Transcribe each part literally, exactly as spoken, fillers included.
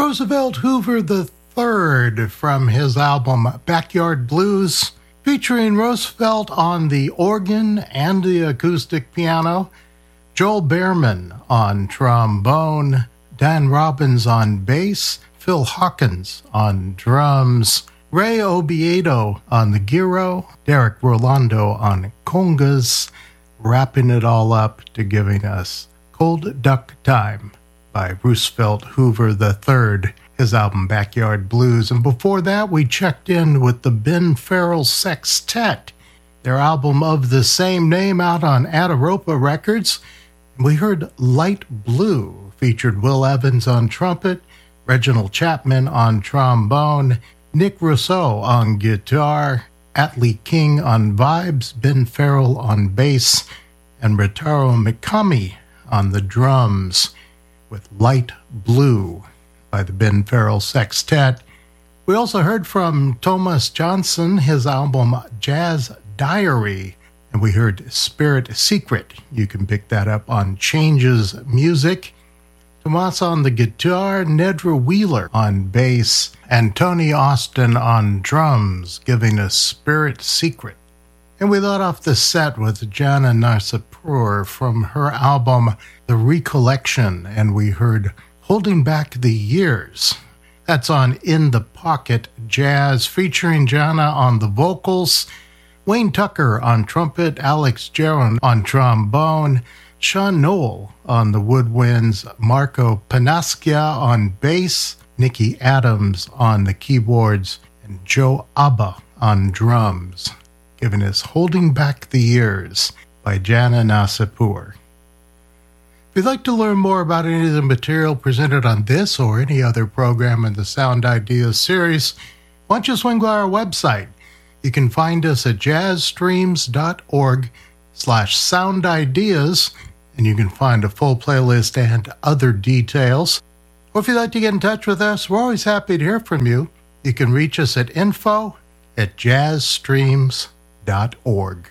Roosevelt Hoover the third from his album Backyard Blues, featuring Roosevelt on the organ and the acoustic piano, Joel Behrman on trombone, Dan Robbins on bass, Phil Hawkins on drums, Ray Obiedo on the gyro, Derek Rolando on congas, wrapping it all up to giving us Cold Duck Time by Roosevelt Hoover the third, his album Backyard Blues. And before that, we checked in with the Ben Farrell Sextet, their album of the same name out on Ataropa Records. We heard Light Blue, featured Will Evans on trumpet, Reginald Chapman on trombone, Nick Rousseau on guitar, Atlee King on vibes, Ben Farrell on bass, and Rotaro Mikami on the drums with Light Blue by the Ben Farrell Sextet. We also heard from Thomas Johnson, his album Jazz Diary, and we heard Spirit Secret. You can pick that up on Changes Music. Tomas on the guitar, Nedra Wheeler on bass, and Tony Austin on drums, giving us Spirit Secret. And we let off the set with Jana Narsapur from her album The Recollection, and we heard Holding Back the Years. That's on In the Pocket Jazz, featuring Jana on the vocals, Wayne Tucker on trumpet, Alex Jaron on trombone, Sean Noel on the woodwinds, Marco Panaskia on bass, Nikki Adams on the keyboards, and Joe Abba on drums, giving us Holding Back the Years by Jana Narsapur. If you'd like to learn more about any of the material presented on this or any other program in the Sound Ideas series, why don't you swing by our website? You can find us at jazzstreams.org slash sound ideas, and you can find a full playlist and other details. Or if you'd like to get in touch with us, we're always happy to hear from you. You can reach us at info at jazzstreams dot org.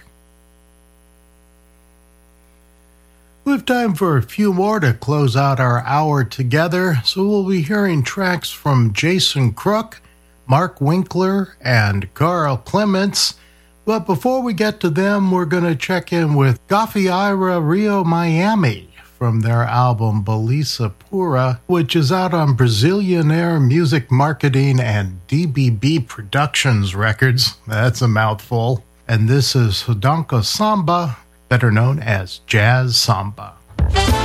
We have time for a few more to close out our hour together, so we'll be hearing tracks from Jason Crook, Mark Winkler, and Carl Clements. But before we get to them, we're going to check in with Gaffiara Rio Miami from their album Belisa Pura, which is out on Brazilian Air Music Marketing and D B B Productions Records. That's a mouthful. And this is Hudanka Samba, better known as Jazz Samba.